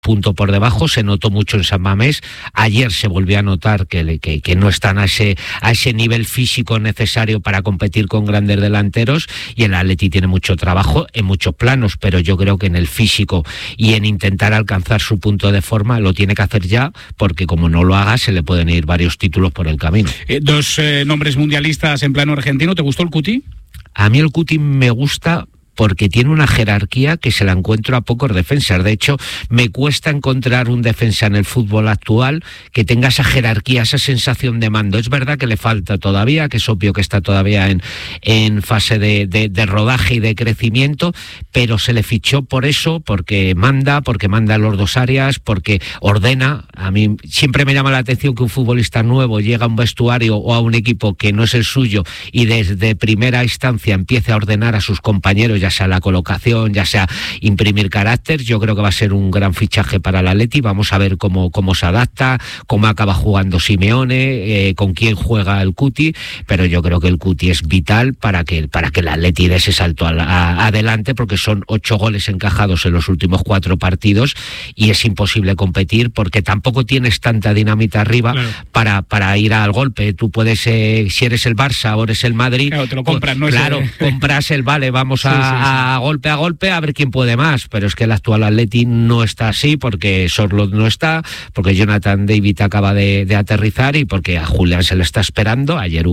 punto por debajo, se notó mucho en San Mamés. Ayer se volvió a notar que no están a ese nivel físico necesario para competir con grandes delanteros, y el Atleti tiene mucho trabajo en muchos planos, pero yo creo que en el físico y en intentar alcanzar su punto de forma lo tiene que hacer ya, porque como no lo haga se le pueden ir varios títulos por el camino. Dos nombres mundialistas en plano argentino. ¿Te gustó el Cuti? A mí el Cuti me gusta porque tiene una jerarquía que se la encuentro a pocos defensas. De hecho, me cuesta encontrar un defensa en el fútbol actual que tenga esa jerarquía, esa sensación de mando. Es verdad que le falta todavía, que es obvio que está todavía en fase de rodaje y de crecimiento, pero se le fichó por eso, porque manda en los dos áreas, porque ordena. A mí siempre me llama la atención que un futbolista nuevo llega a un vestuario o a un equipo que no es el suyo y desde primera instancia empiece a ordenar a sus compañeros, ya sea la colocación, ya sea imprimir carácter. Yo creo que va a ser un gran fichaje para el Atleti. Vamos a ver cómo se adapta, cómo acaba jugando Simeone, con quién juega el Cuti, pero yo creo que el Cuti es vital para que el Atleti dé ese salto adelante, porque son 8 goles encajados en los últimos 4 partidos y es imposible competir porque tampoco tienes tanta dinamita arriba, claro, para ir al golpe. Tú puedes, si eres el Barça o eres el Madrid, claro, te lo compras, ¿no? Claro, compras el vamos a golpe a ver quién puede más, pero es que el actual Atleti no está así, porque Sorloth no está, porque Jonathan David acaba de aterrizar y porque a Julián se le está esperando. Ayer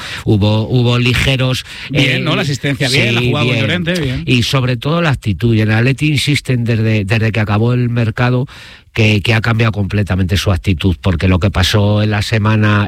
hubo ligeros... Bien, ¿no? La asistencia bien, la jugada con Llorente, bien. Y sobre todo la actitud. Y en el Atleti insisten desde que acabó el mercado que ha cambiado completamente su actitud, porque lo que pasó en la semana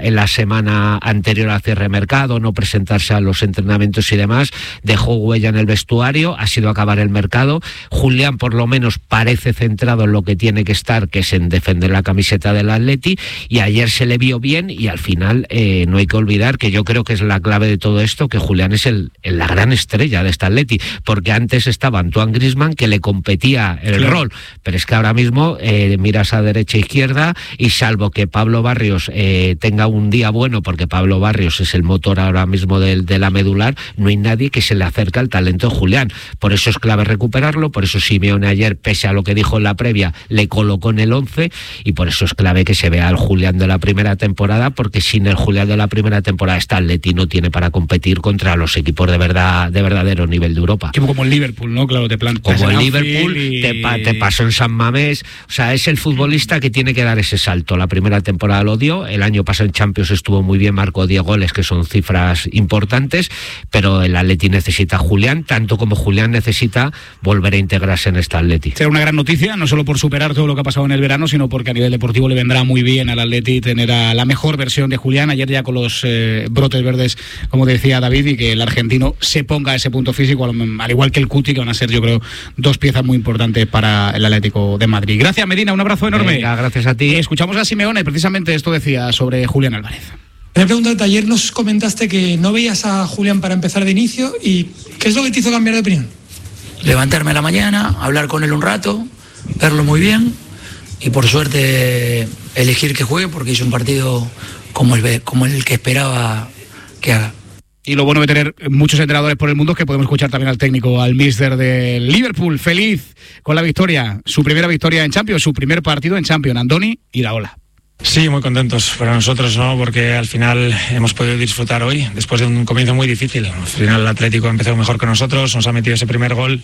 anterior al cierre de mercado, no presentarse a los entrenamientos y demás, dejó huella en el vestuario. Ha sido acabar el mercado. Julián por lo menos parece centrado en lo que tiene que estar, que es en defender la camiseta del Atleti, y ayer se le vio bien. Y al final no hay que olvidar que yo creo que es la clave de todo esto, que Julián es la gran estrella de este Atleti, porque antes estaba Antoine Griezmann, que le competía el rol, pero es que ahora mismo miras a derecha e izquierda, y salvo que Pablo Barrios tenga un día bueno, porque Pablo Barrios es el motor ahora mismo de la medular, no hay nadie que se le acerque al talento de Julián. Por eso es clave recuperarlo, por eso Simeone ayer, pese a lo que dijo en la previa, le colocó en el 11, y por eso es clave que se vea al Julián de la primera temporada, porque sin el Julián de la primera temporada este Atleti no tiene para competir contra los equipos de verdadero nivel de Europa. Como el Liverpool, ¿no? Claro, como el Liverpool, te pasó en San Mamés. O sea, es el futbolista que tiene que dar ese salto. La primera temporada lo dio, el año pasado en Champions estuvo muy bien, marcó 10 goles, que son cifras importantes, pero el Atleti necesita a Julián, tanto como Julián necesita volver a integrarse en este Atleti. Será una gran noticia, no solo por superar todo lo que ha pasado en el verano, sino porque a nivel deportivo le vendrá muy bien al Atleti tener a la mejor versión de Julián, ayer ya con los brotes verdes, como decía David, y que el argentino se ponga a ese punto físico, al igual que el Cuti, que van a ser, yo creo, dos piezas muy importantes para el Atlético de Madrid. Gracias, Medina, un abrazo enorme. Venga, gracias a ti. Escuchamos a Simeone, precisamente esto decía sobre Julián Álvarez. Me preguntado, ayer nos comentaste que no veías a Julián para empezar de inicio, y ¿qué es lo que te hizo cambiar de opinión? Levantarme a la mañana, hablar con él un rato, verlo muy bien y por suerte elegir que juegue, porque hizo un partido como el que esperaba que haga. Y lo bueno de tener muchos entrenadores por el mundo es que podemos escuchar también al técnico, al míster del Liverpool, feliz con la victoria, su primera victoria en Champions, su primer partido en Champions. Andoni Iraola. Sí, muy contentos para nosotros, ¿no? Porque al final hemos podido disfrutar hoy, después de un comienzo muy difícil. Al final el Atlético ha empezado mejor que nosotros, nos ha metido ese primer gol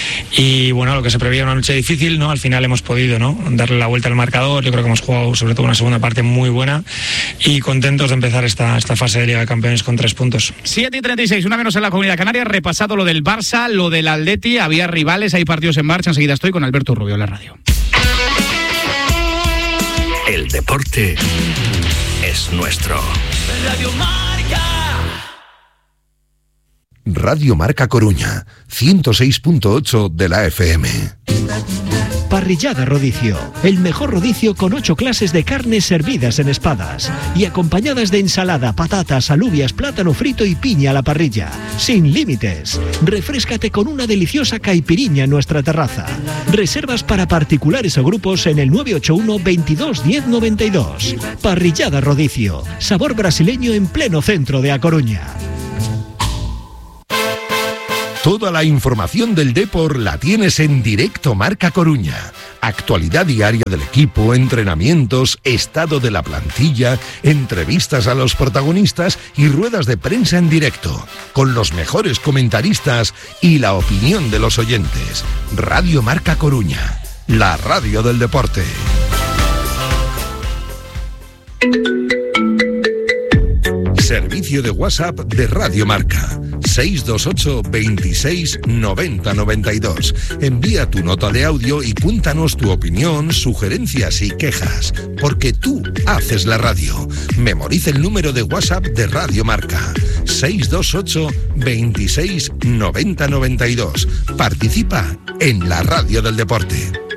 y bueno, lo que se preveía una noche difícil, ¿no? Al final hemos podido, ¿no?, darle la vuelta al marcador. Yo creo que hemos jugado sobre todo una segunda parte muy buena y contentos de empezar esta fase de Liga de Campeones con 3 puntos. 7:36, una menos en la Comunidad Canaria. Repasado lo del Barça, lo del Atleti, había rivales, hay partidos en marcha. Enseguida estoy con Alberto Rubio en la radio. El deporte es nuestro. Radio Marca. Radio Marca Coruña, 106.8 de la FM. Parrillada Rodicio, el mejor rodicio con 8 clases de carnes servidas en espadas y acompañadas de ensalada, patatas, alubias, plátano frito y piña a la parrilla. Sin límites. Refréscate con una deliciosa caipiriña en nuestra terraza. Reservas para particulares o grupos en el 981 22 10 92. Parrillada Rodicio, sabor brasileño en pleno centro de A Coruña. Toda la información del deporte la tienes en Directo Marca Coruña. Actualidad diaria del equipo, entrenamientos, estado de la plantilla, entrevistas a los protagonistas y ruedas de prensa en directo, con los mejores comentaristas y la opinión de los oyentes. Radio Marca Coruña, la radio del deporte. Servicio de WhatsApp de Radio Marca. 628 26 90 92. Envía tu nota de audio y cuéntanos tu opinión, sugerencias y quejas, porque tú haces la radio. Memoriza el número de WhatsApp de Radio Marca. 628 26 90 92. Participa en la radio del deporte.